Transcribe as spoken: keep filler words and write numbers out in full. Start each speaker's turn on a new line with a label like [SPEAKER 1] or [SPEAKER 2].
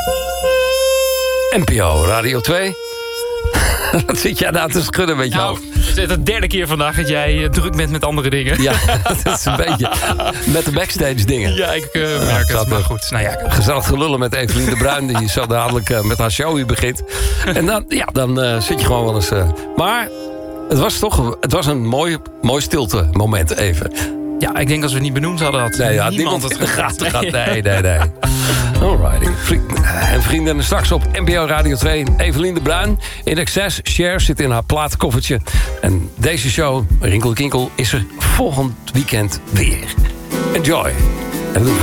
[SPEAKER 1] N P O Radio twee. Wat zit jij nou te schudden met jou?
[SPEAKER 2] Nou, het is de derde keer vandaag dat jij uh, druk bent met andere dingen.
[SPEAKER 1] Ja, dat is een beetje met de backstage dingen.
[SPEAKER 2] Ja, ik uh, merk
[SPEAKER 1] ja,
[SPEAKER 2] het, maar goed. Nou ja,
[SPEAKER 1] gezellig gelullen met Evelien de Bruin, die zo dadelijk uh, met haar show hier begint. En dan, ja, dan uh, zit je gewoon wel eens... Uh, maar het was toch het was een mooi, mooi stilte moment even.
[SPEAKER 2] Ja, ik denk als we het niet benoemd hadden, had
[SPEAKER 1] nee, ja,
[SPEAKER 2] niemand het
[SPEAKER 1] gaat. Nee, nee, nee. nee. Alrighty. En vrienden, straks op N P O Radio twee... Evelien de Bruin in Excess. Cher zit in haar plaatkoffertje. En deze show, Rinkel Kinkel, is er volgend weekend weer. Enjoy. En